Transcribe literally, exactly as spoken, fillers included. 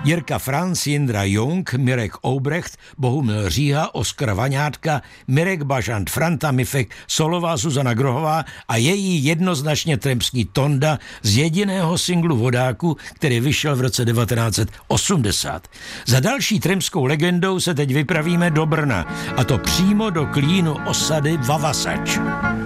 Jirka Franc, Jindra Jung, Mirek Obrecht, Bohumil Říha, Oskar Vaňátka, Mirek Bažant, Franta Mifek, solová Zuzana Grohová a její jednoznačně tremský Tonda z jediného singlu Vodáku, který vyšel v roce devatenáct set osmdesát. Za další tremskou legendou se teď vypravíme do Brna, a to přímo do klínu osady Vavasač.